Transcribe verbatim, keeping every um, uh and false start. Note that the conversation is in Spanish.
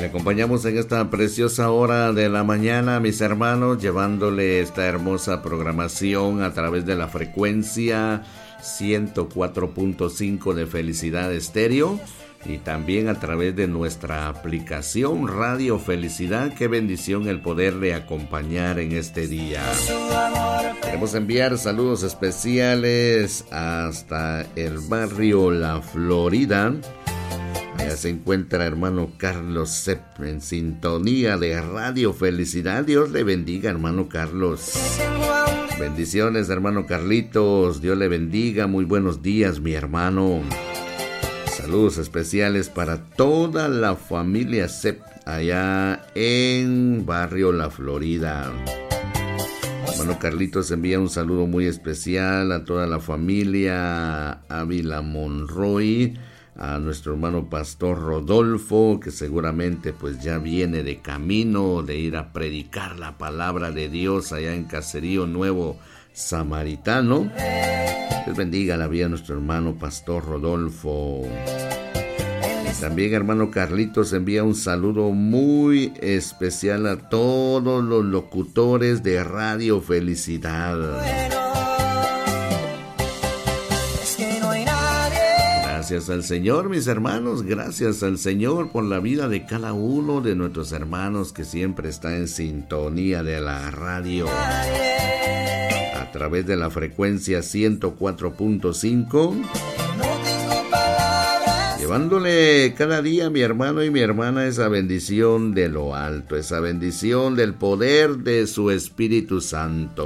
Le acompañamos en esta preciosa hora de la mañana, mis hermanos, llevándole esta hermosa programación a través de la frecuencia ciento cuatro punto cinco de Felicidad Estéreo y también a través de nuestra aplicación Radio Felicidad. Qué bendición el poderle acompañar en este día. Queremos enviar saludos especiales hasta el barrio La Florida. Allá se encuentra hermano Carlos Sepp en sintonía de Radio Felicidad. Dios le bendiga, hermano Carlos. Bendiciones, hermano Carlitos. Dios le bendiga. Muy buenos días, mi hermano. Saludos especiales para toda la familia Sepp allá en barrio La Florida. Hermano Carlitos envía un saludo muy especial a toda la familia Ávila Monroy, a nuestro hermano Pastor Rodolfo, que seguramente pues ya viene de camino de ir a predicar la palabra de Dios allá en Caserío Nuevo Samaritano. Dios bendiga la vida de nuestro hermano Pastor Rodolfo. Y también hermano Carlitos envía un saludo muy especial a todos los locutores de Radio Felicidad. Gracias al Señor, mis hermanos, gracias al Señor por la vida de cada uno de nuestros hermanos que siempre está en sintonía de la radio a través de la frecuencia ciento cuatro punto cinco, llevándole cada día a mi hermano y mi hermana esa bendición de lo alto, esa bendición del poder de su Espíritu Santo.